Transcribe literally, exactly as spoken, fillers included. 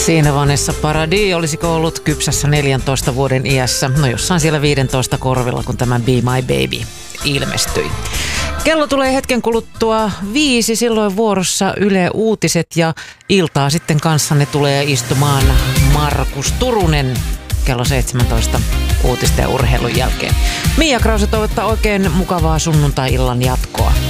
Siinä Vanessa Paradis, olisiko ollut kypsässä neljäntoista vuoden iässä, no jossain siellä viidentoista korvilla, kun tämä Be My Baby ilmestyi. Kello tulee hetken kuluttua viisi, silloin vuorossa Yle Uutiset ja iltaa sitten kanssanne tulee istumaan Markus Turunen kello seitsemäntoista uutisten ja urheilun jälkeen. Mia Krause toivottaa oikein mukavaa sunnuntai-illan jatkoa.